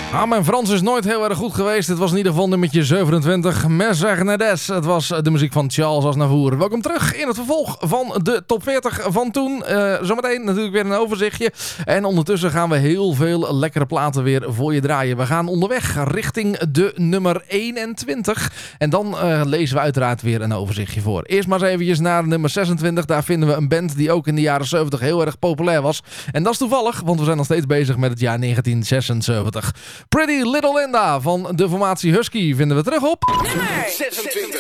Mijn Frans is nooit heel erg goed geweest. Het was in ieder geval nummertje 27. Mercedes. Het was de muziek van Charles Aznavour. Welkom terug in het vervolg van de top 40 van toen. Zometeen natuurlijk weer een overzichtje. En ondertussen gaan we heel veel lekkere platen weer voor je draaien. We gaan onderweg richting de nummer 21. En dan lezen we uiteraard weer een overzichtje voor. Eerst maar eens eventjes naar nummer 26. Daar vinden we een band die ook in de jaren 70 heel erg populair was. En dat is toevallig, want we zijn nog steeds bezig met het jaar 1976. Pretty Little Linda van de formatie Husky vinden we terug op nummer 26.